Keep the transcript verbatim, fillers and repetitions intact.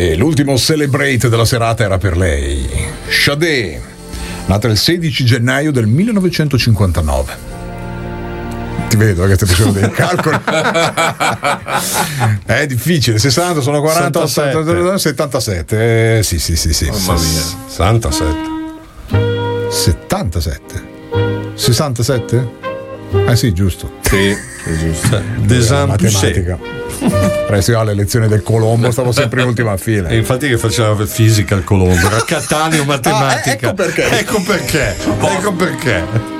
E l'ultimo celebrate della serata era per lei, Sade, nata il sedici gennaio del millenovecentocinquantanove. Ti vedo che stai facendo dei calcoli. È difficile. sessanta sono quaranta, settantasette. settantasette. Eh, sì, sì, sì, sì. Mamma mia. sessantasette. settantasette. sessantasette? Eh sì, giusto. Sì, è giusto. Desam matematica. Resti alle lezioni del Colombo, stavo sempre in ultima fila. E infatti che faceva fisica al Colombo, era Cattaneo matematica. Ah, ecco perché. Ecco perché. Ecco perché.